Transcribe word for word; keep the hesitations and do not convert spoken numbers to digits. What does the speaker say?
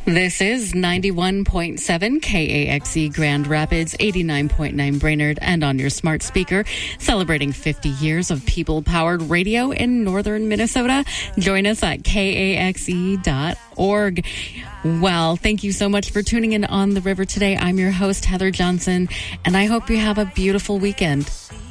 This is ninety-one point seven K A X E Grand Rapids, eighty-nine point nine Brainerd, and on your smart speaker, celebrating fifty years of people-powered radio in northern Minnesota. Join us at K A X E dot org. Well, thank you so much for tuning in on The River today. I'm your host, Heather Johnson, and I hope you have a beautiful weekend.